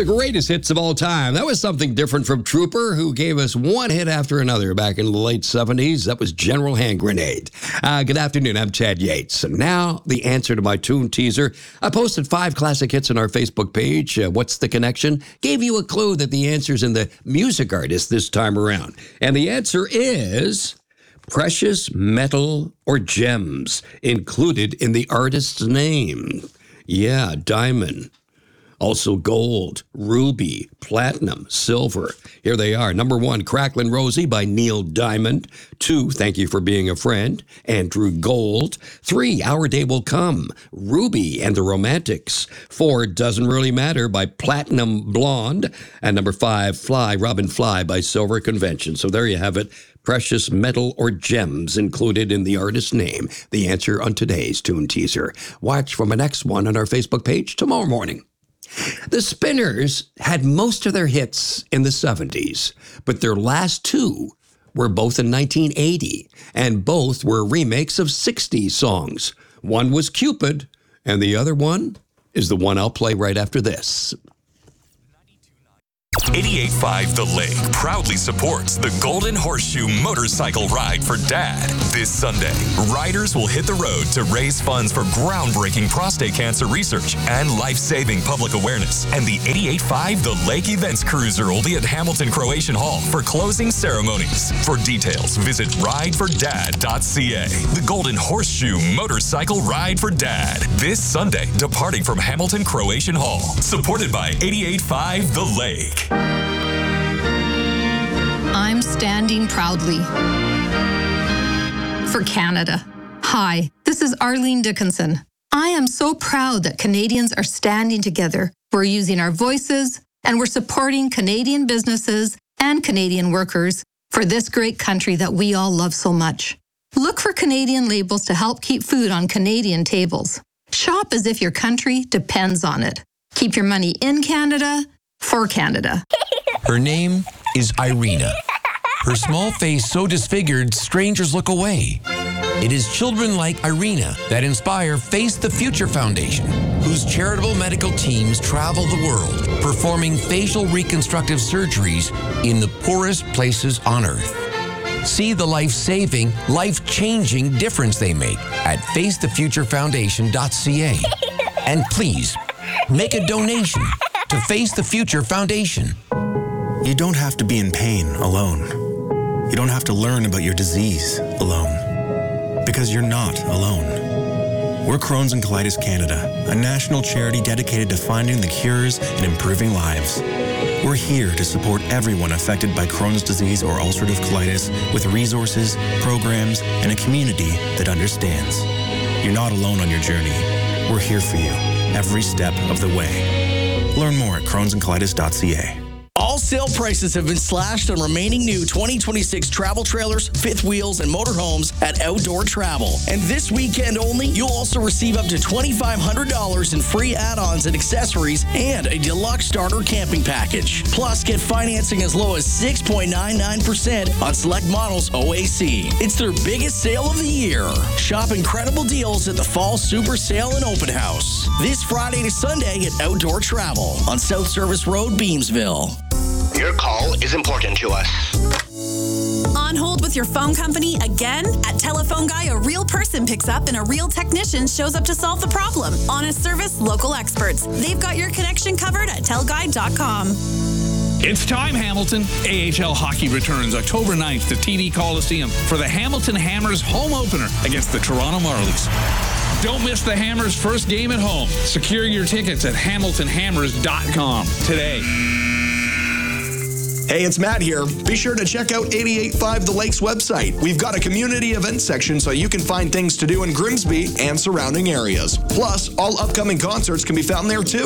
The greatest hits of all time. That was something different from Trooper, who gave us one hit after another back in the late 70s. That was General Hand Grenade. Good afternoon. I'm Chad Yates. And now, the answer to my tune teaser. I posted 5 classic hits on our Facebook page. What's the connection? Gave you a clue that the answer's in the music artist this time around. And the answer is precious metal or gems included in the artist's name. Yeah, diamond. Also gold, ruby, platinum, silver. Here they are. Number 1, Cracklin' Rosie by Neil Diamond. 2, Thank You for Being a Friend, Andrew Gold. 3, Our Day Will Come, Ruby and the Romantics. 4, Doesn't Really Matter by Platinum Blonde. And number 5, Fly, Robin Fly by Silver Convention. So there you have it. Precious metal or gems included in the artist's name. The answer on today's tune teaser. Watch for my next one on our Facebook page tomorrow morning. The Spinners had most of their hits in the 70s, but their last 2 were both in 1980, and both were remakes of 60s songs. One was Cupid, and the other one is the one I'll play right after this. 88.5 The Lake proudly supports the Golden Horseshoe Motorcycle Ride for Dad. This Sunday, riders will hit the road to raise funds for groundbreaking prostate cancer research and life-saving public awareness. And the 88.5 The Lake Events Cruiser will be at Hamilton Croatian Hall for closing ceremonies. For details, visit ridefordad.ca. The Golden Horseshoe Motorcycle Ride for Dad. This Sunday, departing from Hamilton Croatian Hall. Supported by 88.5 The Lake. I'm standing proudly for Canada. Hi, this is Arlene Dickinson. I am so proud that Canadians are standing together. We're using our voices and we're supporting Canadian businesses and Canadian workers for this great country that we all love so much. Look for Canadian labels to help keep food on Canadian tables. Shop as if your country depends on it. Keep your money in Canada for Canada. Her name is Irina. Her small face so disfigured, strangers look away. It is children like Irina that inspire Face the Future Foundation, whose charitable medical teams travel the world, performing facial reconstructive surgeries in the poorest places on Earth. See the life-saving, life-changing difference they make at facethefuturefoundation.ca. And please, make a donation to Face the Future Foundation. You don't have to be in pain alone. You don't have to learn about your disease alone. Because you're not alone. We're Crohn's and Colitis Canada, a national charity dedicated to finding the cures and improving lives. We're here to support everyone affected by Crohn's disease or ulcerative colitis with resources, programs, and a community that understands. You're not alone on your journey. We're here for you every step of the way. Learn more at crohnsandcolitis.ca. All sale prices have been slashed on remaining new 2026 travel trailers, fifth wheels, and motorhomes at Outdoor Travel. And this weekend only, you'll also receive up to $2,500 in free add-ons and accessories and a deluxe starter camping package. Plus, get financing as low as 6.99% on select models OAC. It's their biggest sale of the year. Shop incredible deals at the Fall Super Sale and Open House. This Friday to Sunday at Outdoor Travel on South Service Road, Beamsville. Your call is important to us. On hold with your phone company again? At Telephone Guy, a real person picks up and a real technician shows up to solve the problem. Honest service, local experts. They've got your connection covered at telguy.com. It's time, Hamilton. AHL hockey returns October 9th to TD Coliseum for the Hamilton Hammers home opener against the Toronto Marlies. Don't miss the Hammers' first game at home. Secure your tickets at hamiltonhammers.com today. Hey, it's Matt here. Be sure to check out 88.5 The Lake's website. We've got a community event section so you can find things to do in Grimsby and surrounding areas. Plus, all upcoming concerts can be found there too.